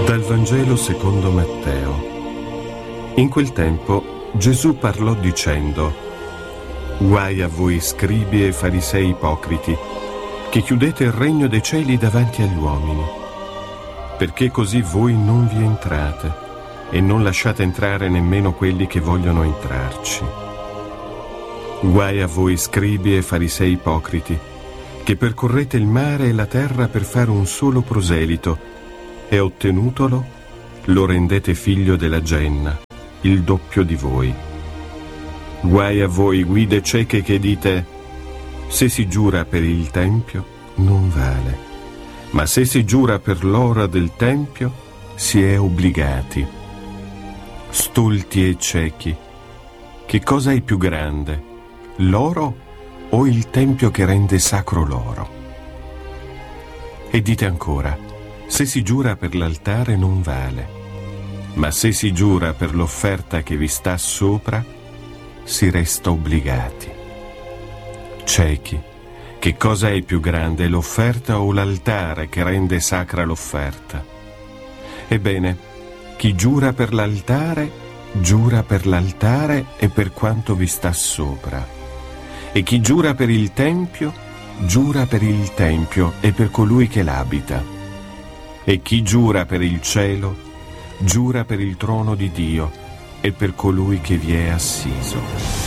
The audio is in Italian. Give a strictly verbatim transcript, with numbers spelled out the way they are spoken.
Dal Vangelo secondo Matteo. In quel tempo Gesù parlò dicendo: Guai a voi scribi e farisei ipocriti, che chiudete il regno dei cieli davanti agli uomini, perché così voi non vi entrate e non lasciate entrare nemmeno quelli che vogliono entrarci. Guai a voi scribi e farisei ipocriti, che percorrete il mare e la terra per fare un solo proselito, e ottenutolo lo rendete figlio della genna, il doppio di voi. Guai a voi guide cieche che dite: se si giura per il tempio non vale, ma se si giura per l'oro del tempio si è obbligati. Stolti e ciechi, che cosa è più grande, l'oro o il tempio che rende sacro l'oro? E dite ancora: se si giura per l'altare non vale, ma se si giura per l'offerta che vi sta sopra, si resta obbligati. Ciechi, che cosa è più grande, l'offerta o l'altare che rende sacra l'offerta? Ebbene, chi giura per l'altare, giura per l'altare e per quanto vi sta sopra. E chi giura per il tempio, giura per il tempio e per colui che l'abita. E chi giura per il cielo, giura per il trono di Dio e per colui che vi è assiso.